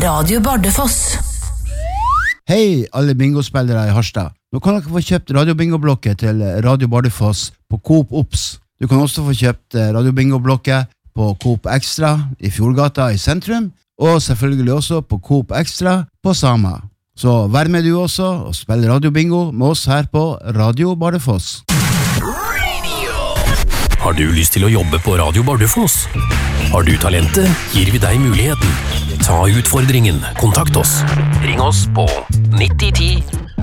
Radio Bardufoss. Hei alle bingospillere i Harstad. Nå kan dere få kjøpt radiobingoblokket til Radio Bardufoss på Coop Ops. Du kan også få kjøpt radiobingoblokket på Coop Extra i Fjordgata i sentrum, og selvfølgelig også på Coop Extra på Sama. Så vær med du også og spill radiobingo med oss her på Radio Bardufoss. Har du lyst til å jobbe på Radio Bardufoss? Har du talentet, gir vi deg muligheten. Ta utfordringen, kontakt oss. Ring oss på 9010